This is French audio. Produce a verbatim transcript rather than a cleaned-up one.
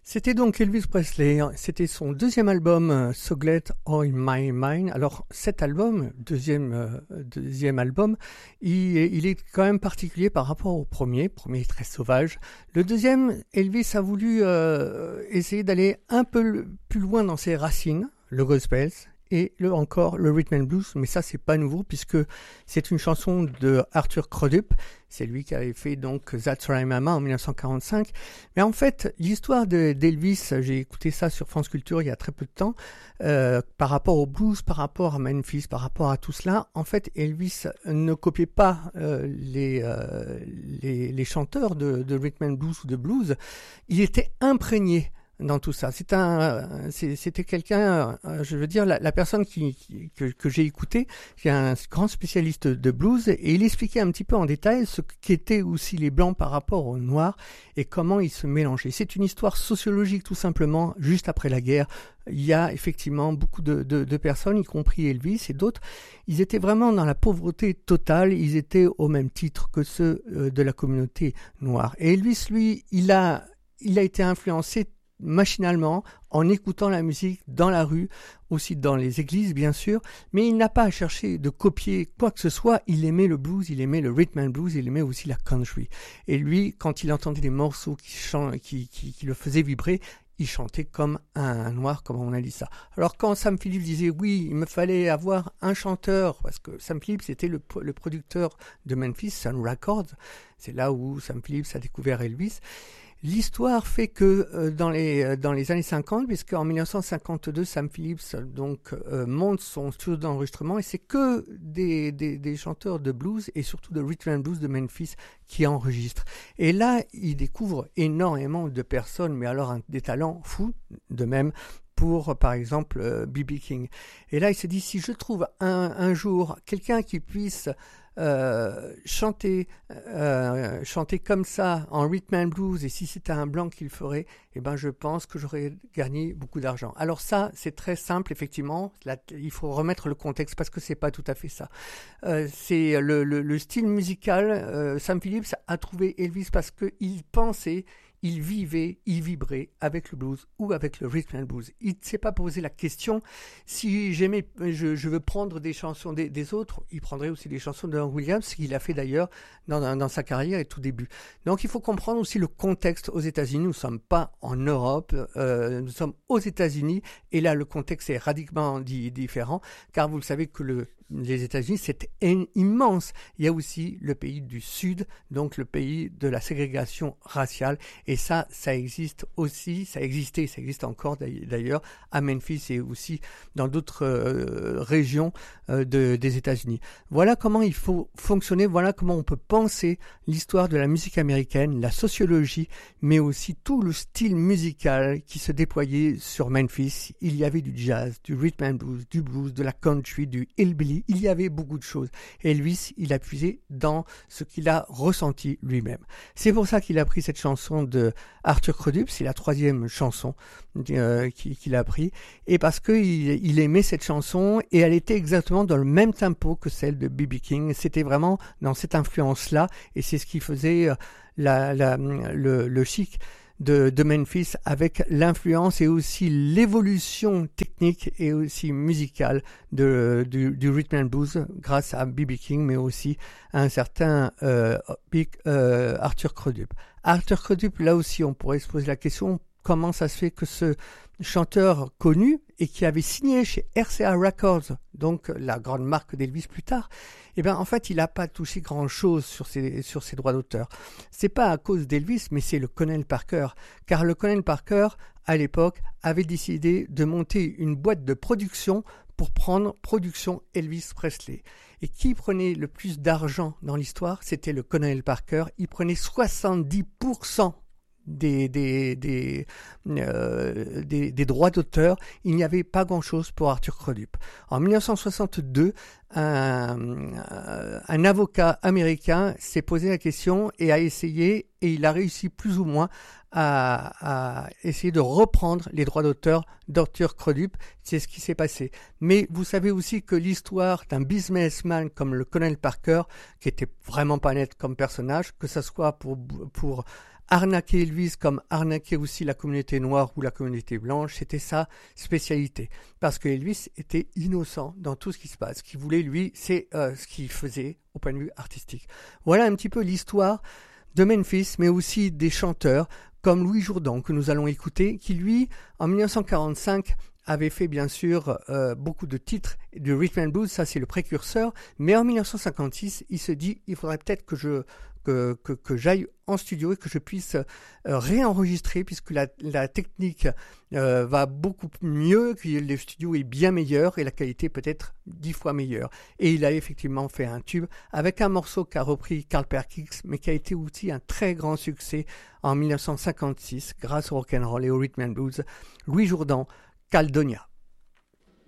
C'était donc Elvis Presley, c'était son deuxième album, So Glad On My Mind. Alors cet album, deuxième, euh, deuxième album, il, il est quand même particulier par rapport au premier, le premier est très sauvage. Le deuxième, Elvis a voulu euh, essayer d'aller un peu plus loin dans ses racines, le gospel, et le, encore le rhythm and blues, mais ça c'est pas nouveau puisque c'est une chanson de Arthur Crudup, c'est lui qui avait fait donc That's Right Mama en dix-neuf cent quarante-cinq. Mais en fait, l'histoire de, d'Elvis, j'ai écouté ça sur France Culture il y a très peu de temps, euh, par rapport au blues, par rapport à Memphis, par rapport à tout cela. En fait, Elvis ne copiait pas euh, les, euh, les les chanteurs de, de rhythm and blues ou de blues, il était imprégné dans tout ça. C'est un, c'est, c'était quelqu'un, je veux dire, la, la personne qui, qui que, que j'ai écouté, qui est un grand spécialiste de blues, et il expliquait un petit peu en détail ce qu'étaient aussi les blancs par rapport aux noirs et comment ils se mélangeaient. C'est une histoire sociologique tout simplement. Juste après la guerre, il y a effectivement beaucoup de, de, de personnes, y compris Elvis et d'autres, ils étaient vraiment dans la pauvreté totale. Ils étaient au même titre que ceux de la communauté noire. Et Elvis, lui, il a, il a été influencé machinalement, en écoutant la musique dans la rue, aussi dans les églises bien sûr, mais il n'a pas à chercher de copier quoi que ce soit. Il aimait le blues, il aimait le rhythm and blues, il aimait aussi la country. Et lui, quand il entendait des morceaux qui, chan- qui, qui, qui le faisaient vibrer, il chantait comme un, un noir, comme on a dit ça. Alors quand Sam Phillips disait oui, il me fallait avoir un chanteur, parce que Sam Phillips était le, le producteur de Memphis, Sun Records, c'est là où Sam Phillips a découvert Elvis. L'histoire fait que euh, dans les euh, dans les années cinquante, puisqu'en dix-neuf cent cinquante-deux, Sam Phillips donc euh, monte son studio d'enregistrement et c'est que des, des des chanteurs de blues et surtout de rhythm and blues de Memphis qui enregistrent. Et là, il découvre énormément de personnes, mais alors un, des talents fous, de même pour, par exemple, euh, B B King. Et là, il s'est dit, si je trouve un, un jour quelqu'un qui puisse euh, chanter, euh, chanter comme ça en rhythm and blues, et si c'était un blanc qui le ferait, eh ben, je pense que j'aurais gagné beaucoup d'argent. Alors ça, c'est très simple, effectivement. Là, il faut remettre le contexte parce que c'est pas tout à fait ça. Euh, c'est le, le, le style musical. Euh, Sam Phillips a trouvé Elvis parce qu'il pensait, il vivait, il vibrait avec le blues ou avec le rhythm and blues. Il ne s'est pas posé la question si j'aimais, je, je veux prendre des chansons des, des autres. Il prendrait aussi des chansons de Hank Williams, ce qu'il a fait d'ailleurs dans, dans sa carrière et tout début. Donc il faut comprendre aussi le contexte aux États-Unis. Nous ne sommes pas en Europe, euh, nous sommes aux États-Unis et là le contexte est radicalement di- différent car vous le savez que le les États-Unis, c'est immense. Il y a aussi le pays du Sud, donc le pays de la ségrégation raciale. Et ça, ça existe aussi, ça existait, ça existe encore d'ailleurs à Memphis et aussi dans d'autres euh, régions euh, de, des États-Unis. Voilà comment il faut fonctionner, voilà comment on peut penser l'histoire de la musique américaine, la sociologie, mais aussi tout le style musical qui se déployait sur Memphis. Il y avait du jazz, du rhythm and blues, du blues, de la country, du hillbilly. Il y avait beaucoup de choses. Et Elvis, il a puisé dans ce qu'il a ressenti lui-même. C'est pour ça qu'il a pris cette chanson de Arthur Crudup, c'est la troisième chanson euh, qu'il a pris, et parce qu'il il aimait cette chanson, et elle était exactement dans le même tempo que celle de B B King. C'était vraiment dans cette influence-là, et c'est ce qui faisait la, la, le, le chic De, de Memphis avec l'influence et aussi l'évolution technique et aussi musicale de, du, du rhythm and blues grâce à B B King, mais aussi à un certain euh, Big, euh, Arthur Crudup. Arthur Crudup, là aussi, on pourrait se poser la question, comment ça se fait que ce chanteur connu et qui avait signé chez R C A Records, donc la grande marque d'Elvis plus tard, eh bien en fait il n'a pas touché grand chose sur ses, sur ses droits d'auteur. C'est pas à cause d'Elvis, mais c'est le colonel Parker, car le colonel Parker à l'époque avait décidé de monter une boîte de production pour prendre production Elvis Presley. Et qui prenait le plus d'argent dans l'histoire? C'était le colonel Parker. Il prenait soixante-dix pour cent Des, des, des, euh, des, des droits d'auteur. Il n'y avait pas grand-chose pour Arthur Crudup. En dix-neuf cent soixante-deux, un, un avocat américain s'est posé la question et a essayé, et il a réussi plus ou moins à, à essayer de reprendre les droits d'auteur d'Arthur Crudup. C'est ce qui s'est passé. Mais vous savez aussi que l'histoire d'un businessman comme le colonel Parker, qui était vraiment pas net comme personnage, que ce soit pour, pour arnaquer Elvis comme arnaquer aussi la communauté noire ou la communauté blanche, c'était sa spécialité. Parce que Elvis était innocent dans tout ce qui se passe. Ce qu'il voulait, lui, c'est euh, ce qu'il faisait au point de vue artistique. Voilà un petit peu l'histoire de Memphis, mais aussi des chanteurs comme Louis Jourdan, que nous allons écouter, qui lui, en dix-neuf cent quarante-cinq, avait fait bien sûr euh, beaucoup de titres de rhythm and blues, ça c'est le précurseur, mais en dix-neuf cent cinquante-six, il se dit, il faudrait peut-être que je que, que, que j'aille en studio et que je puisse euh, réenregistrer, puisque la, la technique euh, va beaucoup mieux, que le studio est bien meilleur et la qualité peut-être dix fois meilleure. Et il a effectivement fait un tube avec un morceau qu'a repris Carl Perkins, mais qui a été aussi un très grand succès en dix-neuf cent cinquante-six grâce au rock'n'roll et au rhythm and blues. Louis Jourdan, Caledonia.